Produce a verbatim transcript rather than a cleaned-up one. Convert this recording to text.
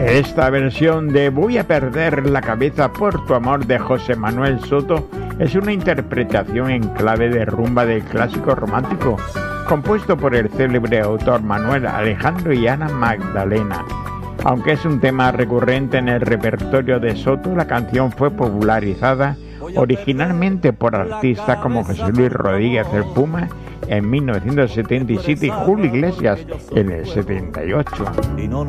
Esta versión de Voy a perder la cabeza por tu amor de José Manuel Soto es una interpretación en clave de rumba del clásico romántico, compuesto por el célebre autor Manuel Alejandro y Ana Magdalena. Aunque es un tema recurrente en el repertorio de Soto, la canción fue popularizada originalmente por artistas como José Luis Rodríguez el Puma en mil novecientos setenta y siete y Julio Iglesias en el setenta y ocho.